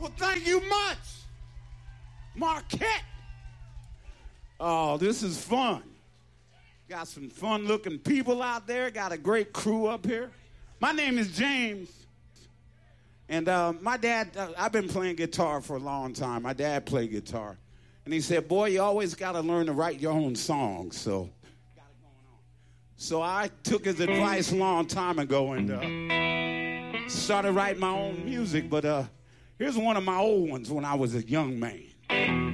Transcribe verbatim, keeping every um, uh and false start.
thank you much, Marquette. Oh, this is fun. Got some fun-looking people out there. Got a great crew up here. My name is James. And uh, my dad, uh, I've been playing guitar for a long time. My dad played guitar. And he said, boy, you always got to learn to write your own songs. So, got it going on. So I took his advice a long time ago and uh, started writing my own music. But uh, here's one of my old ones when I was a young man.